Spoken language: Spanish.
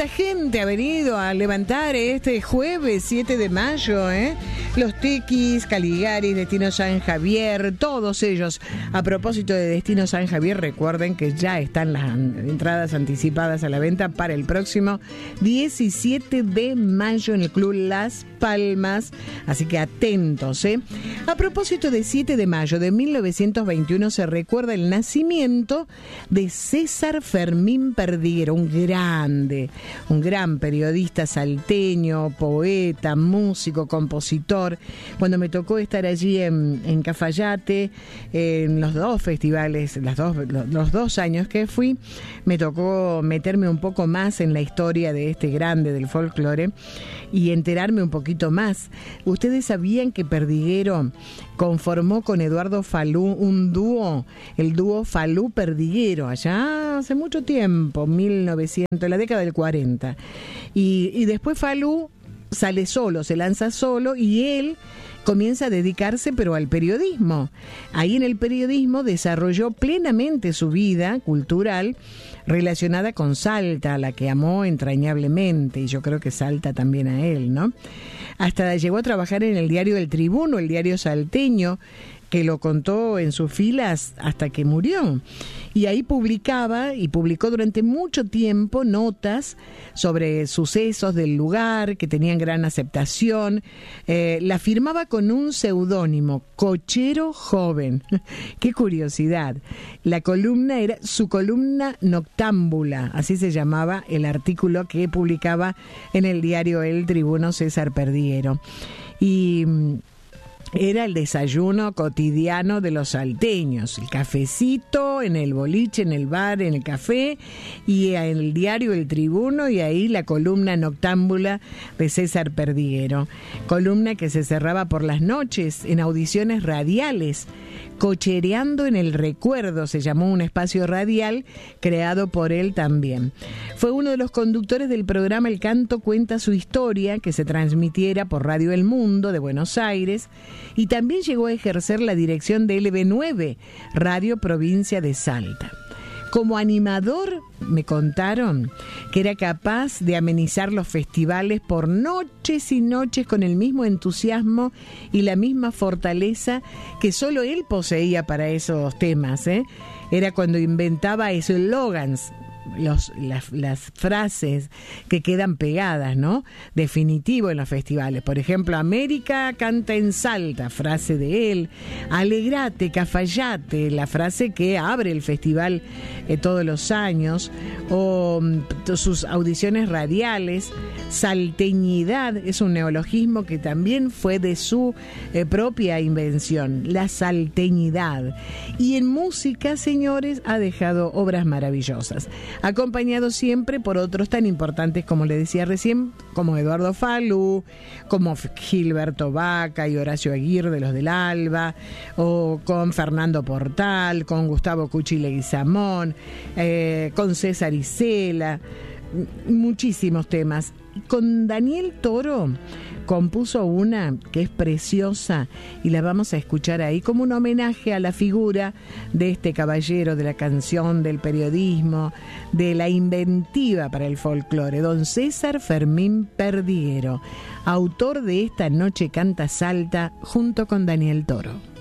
¿Cuánta gente ha venido a levantar este jueves 7 de mayo? Los Tequis, Caligaris, Destino San Javier, todos ellos. A propósito de Destino San Javier, recuerden que ya están las entradas anticipadas a la venta para el próximo 17 de mayo en el Club Las Palmas. Así que atentos, A propósito de 7 de mayo de 1921 se recuerda el nacimiento de César Fermín Perdiguero, un gran periodista salteño, poeta, músico, compositor. Cuando me tocó estar allí en Cafayate, en los dos festivales, los 2 años que fui, me tocó meterme un poco más en la historia de este grande del folclore y enterarme un poquito más. ¿Ustedes sabían que Perdiguero conformó con Eduardo Falú un dúo, el dúo Falú-Perdiguero, allá hace mucho tiempo, 1900, la década del 40? Y después Falú sale solo, se lanza solo y él comienza a dedicarse pero al periodismo. Ahí en el periodismo desarrolló plenamente su vida cultural relacionada con Salta, a la que amó entrañablemente, y yo creo que Salta también a él, ¿no? Hasta llegó a trabajar en el diario El Tribuno, el diario salteño, que lo contó en sus filas hasta que murió. Y ahí publicó durante mucho tiempo notas sobre sucesos del lugar que tenían gran aceptación. La firmaba con un seudónimo, Cochero Joven. ¡Qué curiosidad! La columna era su columna noctámbula, así se llamaba el artículo que publicaba en el diario El Tribuno César Perdiguero. Y era el desayuno cotidiano de los salteños, el cafecito en el boliche, en el bar, en el café, y en el diario El Tribuno, y ahí la columna noctámbula de César Perdiguero, columna que se cerraba por las noches en audiciones radiales. Cochereando en el Recuerdo se llamó un espacio radial creado por él también. Fue uno de los conductores del programa El Canto Cuenta Su Historia, que se transmitiera por Radio El Mundo de Buenos Aires, y también llegó a ejercer la dirección de LB9, Radio Provincia de Salta. Como animador, me contaron que era capaz de amenizar los festivales por noches y noches con el mismo entusiasmo y la misma fortaleza que solo él poseía para esos temas. Era cuando inventaba eslogans, las frases que quedan pegadas, ¿no? Definitivo en los festivales. Por ejemplo, América canta en Salta, frase de él. Alegrate, Cafayate, la frase que abre el festival todos los años. O sus audiciones radiales. Salteñidad es un neologismo que también fue de su propia invención, la salteñidad. Y en música, señores, ha dejado obras maravillosas, acompañado siempre por otros tan importantes, como le decía recién, como Eduardo Falú, como Gilberto Vaca y Horacio Aguirre de los del Alba, o con Fernando Portal, con Gustavo Cuchi Leguizamón, con César Isela, muchísimos temas. Con Daniel Toro compuso una que es preciosa y la vamos a escuchar ahí como un homenaje a la figura de este caballero de la canción, del periodismo, de la inventiva para el folclore, don César Fermín Perdiguero, autor de Esta Noche Canta Salta junto con Daniel Toro.